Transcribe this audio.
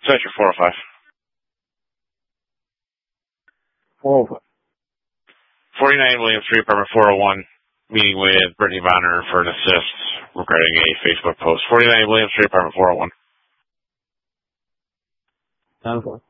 Sector 405. 405. 49 William Street, apartment 401. Meeting with Brittany Bonner for an assist regarding a Facebook post. 49 William Street, apartment 401. 10-4.